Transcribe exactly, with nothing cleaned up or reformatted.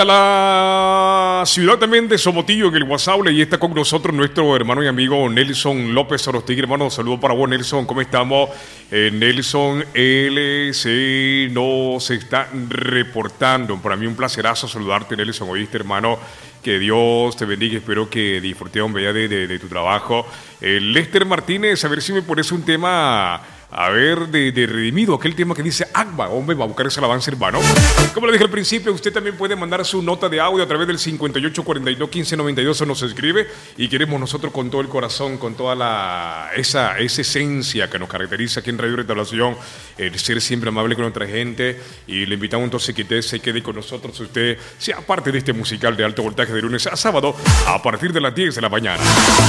A la ciudad también de Somotillo, en el Guasable, y está con nosotros nuestro hermano y amigo Nelson López Orostigui. Hermano, saludos para vos, Nelson. ¿Cómo estamos? Eh, Nelson L C nos está reportando. Para mí un placerazo saludarte, Nelson. Oíste, hermano. Que Dios te bendiga, espero que disfrutes un día de, de, de tu trabajo. Eh, Lester Martínez, a ver si me pones un tema, a ver, de, de Redimido, aquel tema que dice Agba. Hombre, va a buscar ese alabanza, hermano. Como le dije al principio, usted también puede mandar su nota de audio a través del cincuenta y ocho cuarenta y dos quince noventa y dos, nos escribe y queremos nosotros con todo el corazón, con toda la esa, esa esencia que nos caracteriza aquí en Radio Restauración, el ser siempre amable con nuestra gente, y le invitamos entonces que usted se quede con nosotros, usted sea parte de este musical de alto voltaje de lunes a sábado a partir de las diez de la mañana.